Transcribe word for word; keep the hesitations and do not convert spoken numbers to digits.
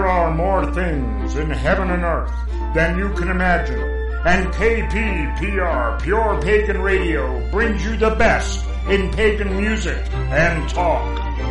There are more things in heaven and earth than you can imagine. And K P P R, Pure Pagan Radio, brings you the best in pagan music and talk.